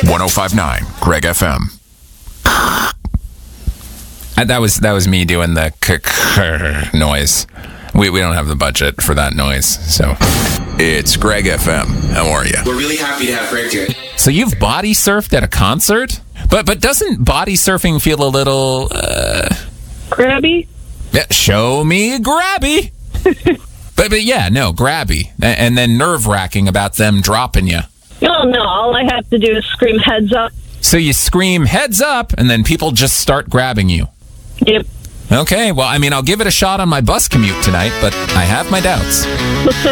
105.9 Greg FM. That was me doing the noise. We don't have the budget for that noise, so. It's Greg FM. How are you? We're really happy to have Greg here. So you've body surfed at a concert? But doesn't body surfing feel a little, Grabby? Yeah, show me grabby. but yeah, no, grabby. And then nerve-wracking about them dropping you. Oh, no. All I have to do is scream heads up. So you scream heads up, and then people just start grabbing you. Yep. Okay, well, I mean, I'll give it a shot on my bus commute tonight, but I have my doubts.